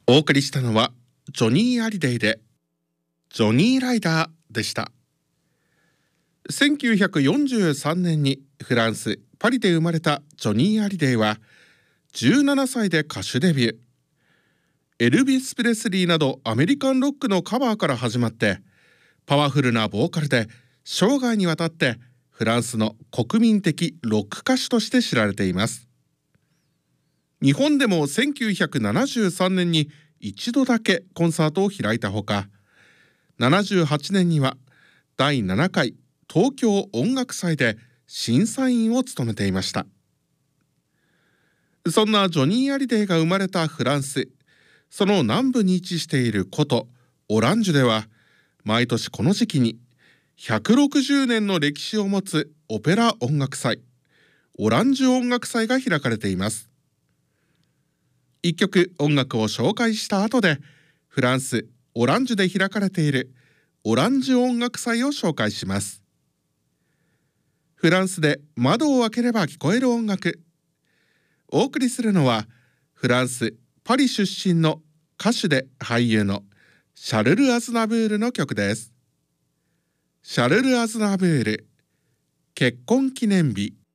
お送りしたのはジョニー・アリデイでジョニー・ライダーでした。1943年にフランス・パリで生まれたジョニー・アリデイは17歳で歌手デビュー。エルビス・プレスリーなどアメリカンロックのカバーから始まって、パワフルなボーカルで生涯にわたってフランスの国民的ロック歌手として知られています。日本でも1973年に一度だけコンサートを開いたほか、78年には第7回東京音楽祭で審査員を務めていました。そんなジョニー・アリデイが生まれたフランス、その南部に位置している古都オランジュでは、毎年この時期に160年の歴史を持つオペラ音楽祭、オランジュ音楽祭が開かれています。一曲音楽を紹介した後で、フランス・オランジュで開かれているオランジュ音楽祭を紹介します。フランスで窓を開ければ聞こえる音楽。お送りするのはフランス・パリ出身の歌手で俳優のシャルル・アズナブールの曲です。シャルル・アズナブール、結婚記念日。